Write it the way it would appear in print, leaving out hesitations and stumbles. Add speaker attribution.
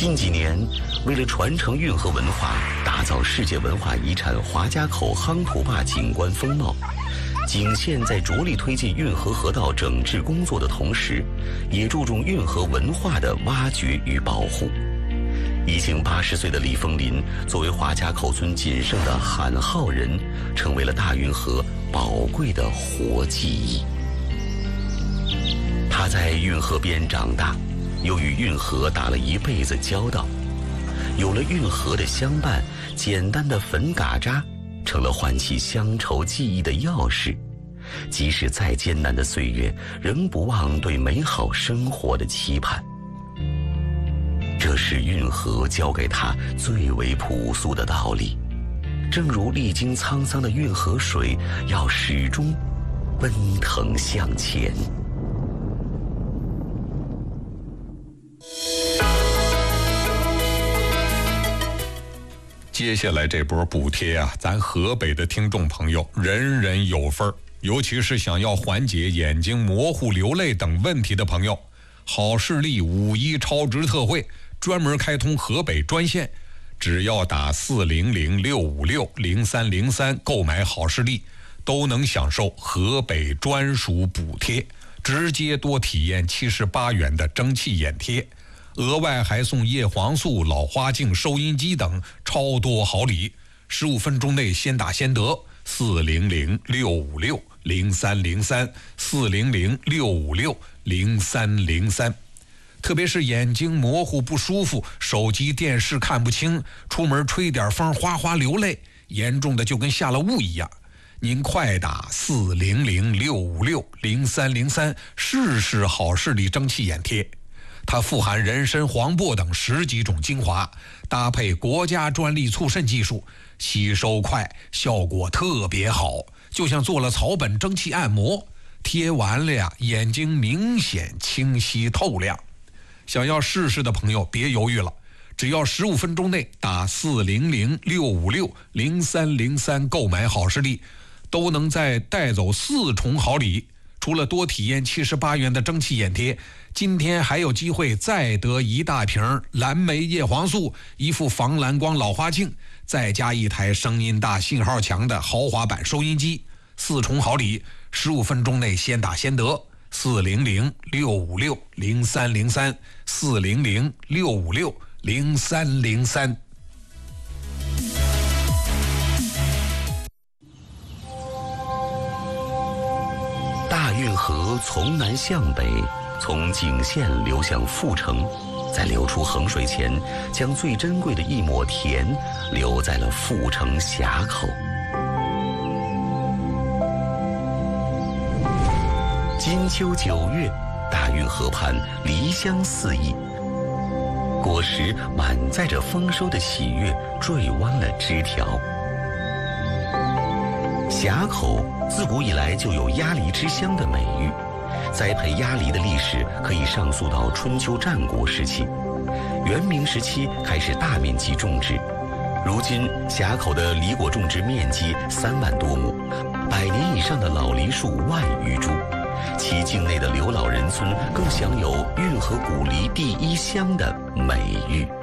Speaker 1: 近几年，为了传承运河文化，打造世界文化遗产华家口夯土坝景观风貌，景县在着力推进运河河道整治工作的同时，也注重运河文化的挖掘与保护。已经80岁的李凤林，作为华家口村仅剩的喊号人，成为了大运河宝贵的活记忆。他在运河边长大，又与运河打了一辈子交道，有了运河的相伴，简单的粉嘎渣成了唤起乡愁记忆的钥匙。即使再艰难的岁月，仍不忘对美好生活的期盼。这是运河教给他最为朴素的道理，正如历经沧桑的运河水，要始终奔腾向前。
Speaker 2: 接下来这波补贴啊，咱河北的听众朋友人人有份，尤其是想要缓解眼睛模糊、流泪等问题的朋友，好视力5·1超值特惠专门开通河北专线，只要打400-656-0303购买好视力，都能享受河北专属补贴，直接多体验78元的蒸汽眼贴，额外还送叶黄素、老花镜、收音机等超多好礼。15分钟内先打先得，400-656-0303 400-656-0303。特别是眼睛模糊不舒服，手机电视看不清，出门吹点风哗哗流泪，严重的就跟下了雾一样，您快打400-656-0303试试好视力蒸汽眼贴。它富含人参、黄柏等10几种精华，搭配国家专利促渗技术，吸收快，效果特别好，就像做了草本蒸汽按摩，贴完了呀，眼睛明显清晰透亮。想要试试的朋友别犹豫了，只要15分钟内打400-656-0303购买好视力，都能再带走4重好礼。除了多体验78元的蒸汽眼贴，今天还有机会再得1大瓶蓝莓叶黄素、1副防蓝光老花镜，再加1台声音大、信号强的豪华版收音机，4重好礼，15分钟内先打先得。400-656-0303 400-656-0303。
Speaker 1: 大运河从南向北，从景县流向阜城，在流出衡水前，将最珍贵的一抹甜留在了阜城峡口。金秋9月，大运河畔梨香四溢，果实满载着丰收的喜悦，缀弯了枝条。峡口自古以来就有鸭梨之乡的美誉，栽培鸭梨的历史可以上溯到春秋战国时期，元明时期开始大面积种植。如今峡口的梨果种植面积3万多亩，100年以上的老梨树1万余株，其境内的刘老人村更享有运河古梨第1乡的美誉。